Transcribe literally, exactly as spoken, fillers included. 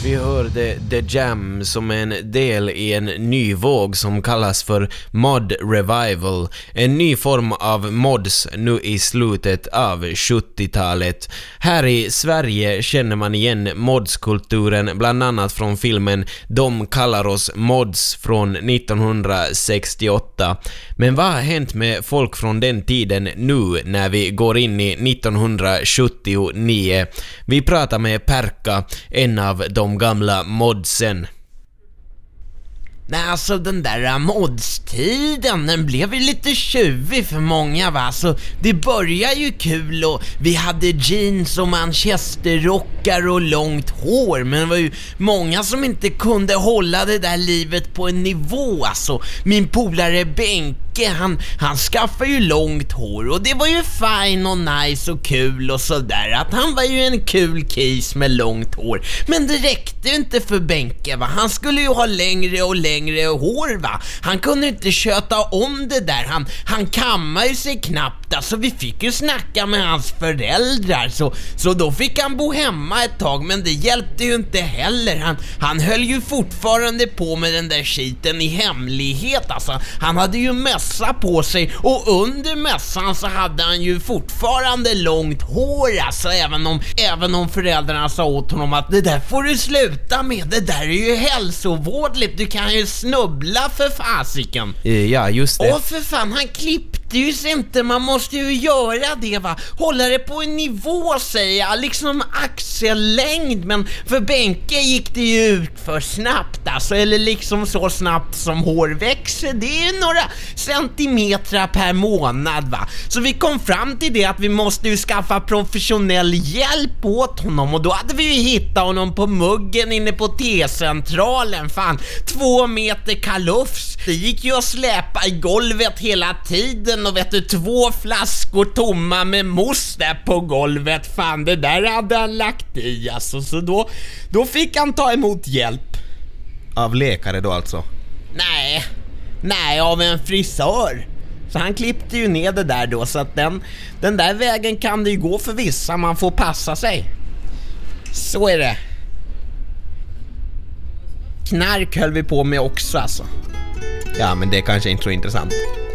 Vi hörde The Jam som en del i en ny våg som kallas för Mod Revival. En ny form av mods nu i slutet av sjuttiotalet. Här i Sverige känner man igen modskulturen bland annat från filmen De kallar oss mods från nittonhundrasextioåtta. Men vad har hänt med folk från den tiden nu när vi går in i nittonhundrasjuttionio? Vi pratar med Perka, en av de gamla modsen. Nej, alltså den där modstiden, den blev ju lite tjuvig för många, va? Alltså, det började ju kul och vi hade jeans och manchesterrockar och långt hår, men det var ju många som inte kunde hålla det där livet på en nivå. Alltså, min polare Benke, han, han skaffade ju långt hår och det var ju fine och nice och kul och sådär, att han var ju en kul kis med långt hår. Men det räckte ju inte för Benke, va? Han skulle ju ha längre och längre hår, va? Han kunde inte köta om det där. Han, han kammade ju sig knappt. Alltså vi fick ju snacka med hans föräldrar. Så, så då fick han bo hemma ett tag. Men det hjälpte ju inte heller. Han, han höll ju fortfarande på med den där skiten i hemlighet. Alltså han hade ju mössa på sig. Och under mössan så hade han ju fortfarande långt hår. Alltså även om, även om föräldrarna sa åt honom att det där får du sluta med. Det där är ju hälsovårdligt. Du kan ju snubbla för fasiken. Ja, just det. Åh för fan, han klippte ju sig inte. Man måste ju göra det, va? Hålla det på en nivå, säger jag. Liksom axellängd. Men för Benke gick det ju ut för snabbt, alltså. Eller liksom så snabbt som hår växer. Det är ju några centimeter per månad, va? Så vi kom fram till det att vi måste ju skaffa professionell hjälp åt honom. Och då hade vi ju hittat honom på muggen inne på T-centralen. Fan, två meter kalufs. Det gick ju att släpa i golvet hela tiden. Och vet du, två flaskor tomma med mousse där på golvet. Fan, det där hade han lagt i, alltså. Så då, då fick han ta emot hjälp. Av läkare då alltså? Nej, nej, av en frisör. Så han klippte ju ner det där då. Så att den, den där vägen kan det ju gå för vissa. Man får passa sig. Så är det. Knark höll vi på med också, alltså. Ja, men det är kanske inte så intressant.